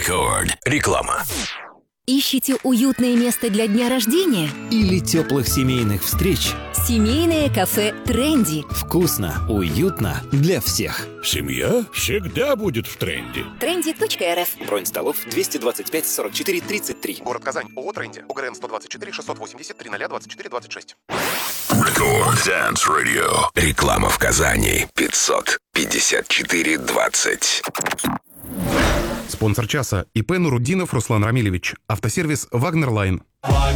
Рекорд. Реклама. Ищете уютное место для дня рождения? Или теплых семейных встреч? Семейное кафе «Тренди». Вкусно, уютно для всех. Семья всегда будет в тренде. Trendy.rf. Бронь столов 225 44 33. Город Казань. ООО «Тренди». ОГРН 124 680 3024 26. Рекорд Dance Radio. Реклама в Казани. 554-20. Спонсор часа ИП Нуруддинов Руслан Рамилевич. Автосервис «Вагнер Лайн».